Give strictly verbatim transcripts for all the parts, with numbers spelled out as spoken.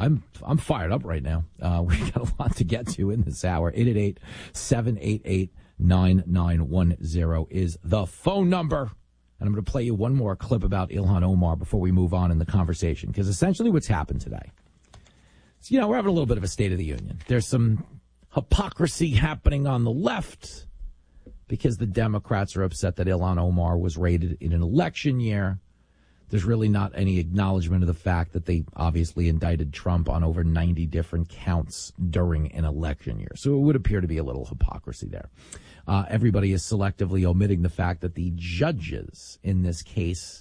I'm I'm fired up right now. Uh, we've got a lot to get to in this hour. eight eight eight, seven eight eight, nine nine one zero is the phone number. And I'm going to play you one more clip about Ilhan Omar before we move on in the conversation. Because essentially what's happened today is, you know, we're having a little bit of a State of the Union. There's some hypocrisy happening on the left because the Democrats are upset that Ilhan Omar was raided in an election year. There's really not any acknowledgement of the fact that they obviously indicted Trump on over ninety different counts during an election year. So it would appear to be a little hypocrisy there. Uh, everybody is selectively omitting the fact that the judges in this case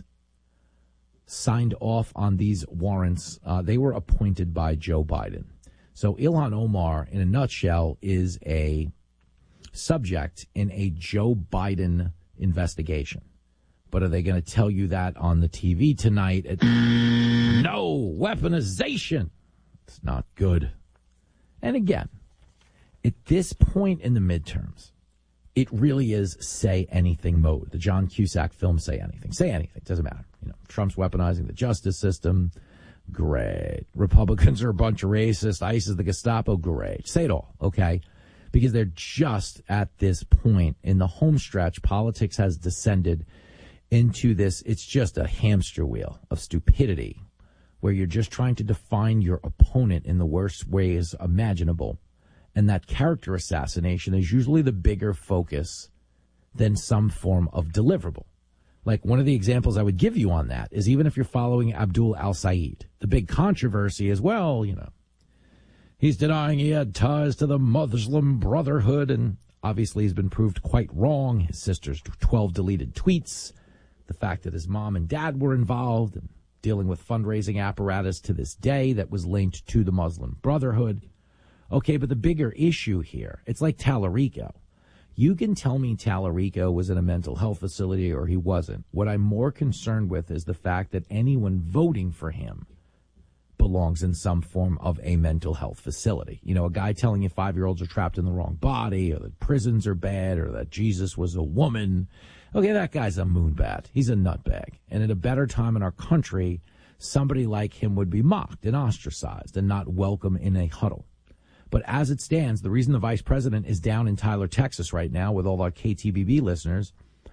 signed off on these warrants. Uh, they were appointed by Joe Biden. So Ilhan Omar, in a nutshell, is a subject in a Joe Biden investigation. But are they going to tell you that on the T V tonight? It, no, weaponization. It's not good. And again, at this point in the midterms, it really is say anything mode. The John Cusack film, Say Anything. Say anything. Doesn't matter. You know, Trump's weaponizing the justice system. Great. Republicans are a bunch of racists. ICE is the Gestapo. Great. Say it all, okay? Because they're just at this point in the home stretch. Politics has descended into this. It's just a hamster wheel of stupidity where you're just trying to define your opponent in the worst ways imaginable. And that character assassination is usually the bigger focus than some form of deliverable. Like one of the examples I would give you on that is even if you're following Abdul al-Sayed, the big controversy is, well, you know, he's denying he had ties to the Muslim Brotherhood. And obviously he's been proved quite wrong. His sister's twelve deleted tweets, the fact that his mom and dad were involved and dealing with fundraising apparatus to this day that was linked to the Muslim Brotherhood. Okay, but the bigger issue here, it's like Tallarico. You can tell me Tallarico was in a mental health facility or he wasn't. What I'm more concerned with is the fact that anyone voting for him belongs in some form of a mental health facility. You know, a guy telling you five-year-olds are trapped in the wrong body or that prisons are bad or that Jesus was a woman. Okay, that guy's a moonbat. He's a nutbag. And at a better time in our country, somebody like him would be mocked and ostracized and not welcome in a huddle. But as it stands, the reason the vice president is down in Tyler, Texas right now with all our K T B B listeners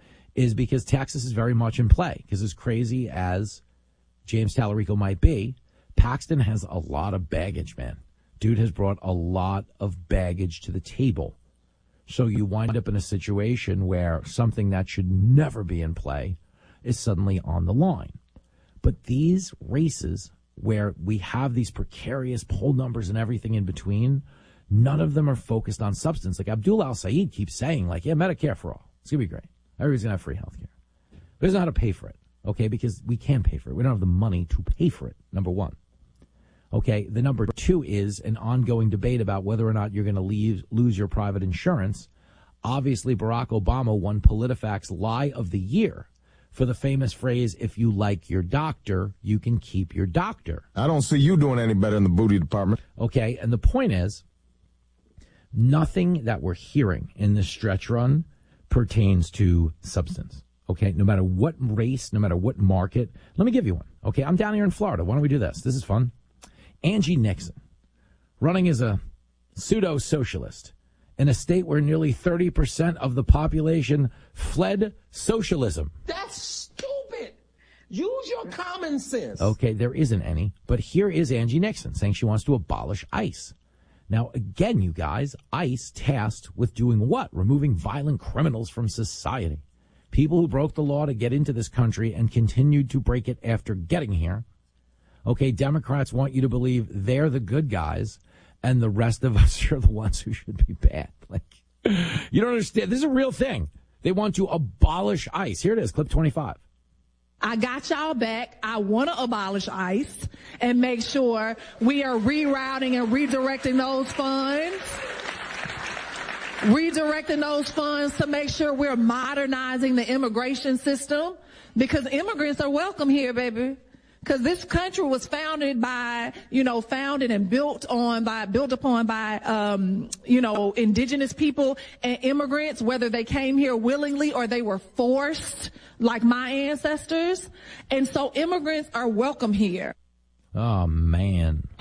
is because Texas is very much in play. Because as crazy as James Tallarico might be, Paxton has a lot of baggage, man. Dude has brought a lot of baggage to the table. So you wind up in a situation where something that should never be in play is suddenly on the line. But these races where we have these precarious poll numbers and everything in between, none of them are focused on substance. Like Abdul al-Sayed keeps saying, like, yeah, Medicare for all. It's going to be great. Everybody's going to have free health care. But he doesn't know how to pay for it, okay, because we can't pay for it. We don't have the money to pay for it, number one. Okay, the number two is an ongoing debate about whether or not you're going to leave, lose your private insurance. Obviously, Barack Obama won PolitiFact's Lie of the Year for the famous phrase, if you like your doctor, you can keep your doctor. I don't see you doing any better in the booty department. Okay, and the point is, nothing that we're hearing in this stretch run pertains to substance. Okay, no matter what race, no matter what market. Let me give you one. Okay, I'm down here in Florida. Why don't we do this? This is fun. Angie Nixon, running as a pseudo-socialist in a state where nearly thirty percent of the population fled socialism. That's stupid. Use your common sense. Okay, there isn't any. But here is Angie Nixon saying she wants to abolish ICE. Now, again, you guys, ICE tasked with doing what? Removing violent criminals from society. People who broke the law to get into this country and continued to break it after getting here. Okay, Democrats want you to believe they're the good guys and the rest of us are the ones who should be bad. Like, you don't understand. This is a real thing. They want to abolish ICE. Here it is, clip twenty-five. I got y'all back. I want to abolish ICE and make sure we are rerouting and redirecting those funds. Redirecting those funds to make sure we're modernizing the immigration system because immigrants are welcome here, baby. Because this country was founded by, you know, founded and built on by, built upon by, um, you know, indigenous people and immigrants, whether they came here willingly or they were forced, like my ancestors. And so immigrants are welcome here. Oh, man.